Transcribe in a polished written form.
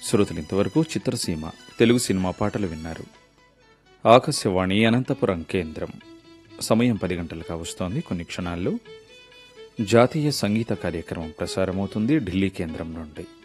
శ్రోతలు ఇంతవరకు చిత్రసీమ తెలుగు సినిమా పాటలు విన్నారు. ఆకాశవాణి అనంతపురం కేంద్రం. సమయం 10 గంటలు కావస్తోంది. కొన్ని క్షణాల్లో జాతీయ సంగీత కార్యక్రమం ప్రసారమవుతుంది ఢిల్లీ కేంద్రం నుండి.